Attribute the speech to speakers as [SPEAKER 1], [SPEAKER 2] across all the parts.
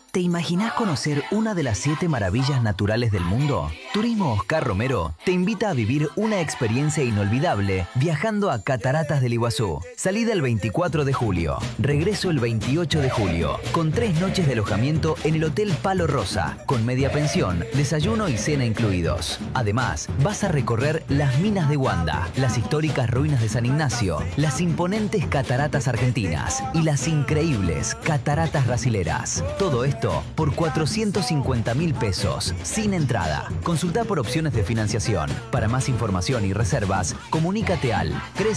[SPEAKER 1] ¿Te imaginás conocer una de las 7 maravillas naturales del mundo? Turismo Oscar Romero te invita a vivir una experiencia inolvidable viajando a Cataratas del Iguazú. Salida el 24 de julio, regreso el 28 de julio, con 3 noches de alojamiento en el Hotel Palo Rosa, con media pensión, desayuno y cena incluidos. Además, vas a recorrer las minas de Wanda, las históricas ruinas de San Ignacio, las imponentes cataratas argentinas y las increíbles cataratas brasileras. Todo esto por 450.000 pesos, sin entrada. Consulta por opciones de financiación. Para más información y reservas, comunícate al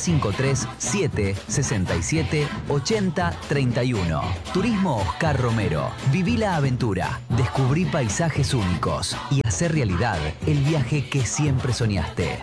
[SPEAKER 1] 353-767-8031. Turismo Oscar Romero. Viví la aventura, descubrí paisajes únicos y hacer realidad el viaje que siempre soñaste.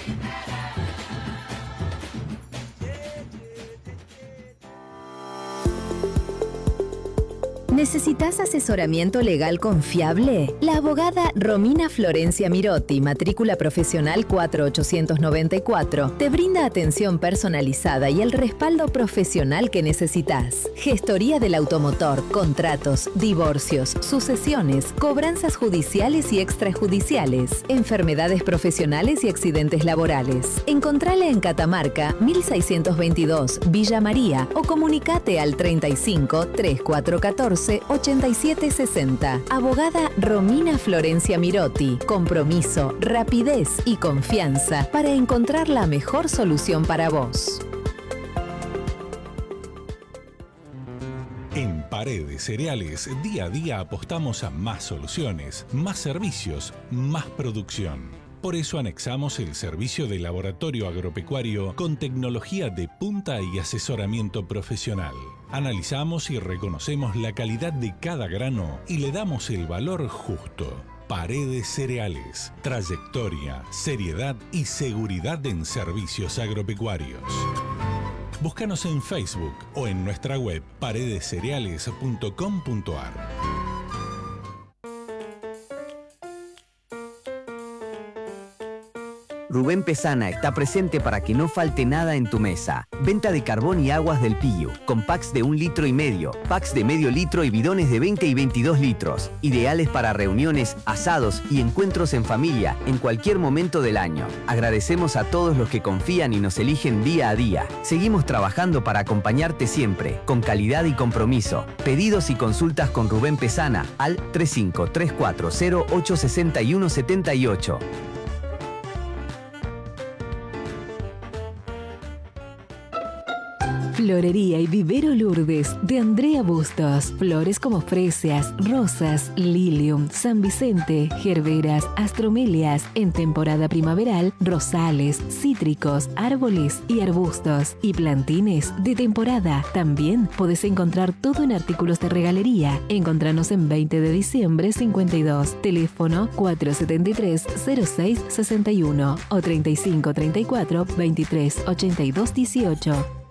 [SPEAKER 2] ¿Necesitas asesoramiento legal confiable? La abogada Romina Florencia Mirotti, matrícula profesional 4894, te brinda atención personalizada y el respaldo profesional que necesitas. Gestoría del automotor, contratos, divorcios, sucesiones, cobranzas judiciales y extrajudiciales, enfermedades profesionales y accidentes laborales. Encontrala en Catamarca, 1622, Villa María, o comunicate al 35 3414 8760. Abogada Romina Florencia Mirotti. Compromiso, rapidez y confianza para encontrar la mejor solución para vos.
[SPEAKER 3] En Paredes Cereales, día a día apostamos a más soluciones, más servicios, más producción. Por eso anexamos el servicio de laboratorio agropecuario con tecnología de punta y asesoramiento profesional. Analizamos y reconocemos la calidad de cada grano y le damos el valor justo. Paredes Cereales, trayectoria, seriedad y seguridad en servicios agropecuarios. Búscanos en Facebook o en nuestra web paredescereales.com.ar.
[SPEAKER 1] Rubén Pesana está presente para que no falte nada en tu mesa. Venta de carbón y aguas del Pillo, con packs de 1,5 litros, packs de medio litro y bidones de 20 y 22 litros. Ideales para reuniones, asados y encuentros en familia en cualquier momento del año. Agradecemos a todos los que confían y nos eligen día a día. Seguimos trabajando para acompañarte siempre, con calidad y compromiso. Pedidos y consultas con Rubén Pesana al 3534086178.
[SPEAKER 4] Florería y Vivero Lourdes de Andrea Bustos. Flores como fresias, rosas, lilium, San Vicente, gerberas, astromelias. En temporada primaveral, rosales, cítricos, árboles y arbustos. Y plantines de temporada. También podés encontrar todo en artículos de regalería. Encontranos en 20 de diciembre 52. Teléfono 473-0661 o 3534-238218.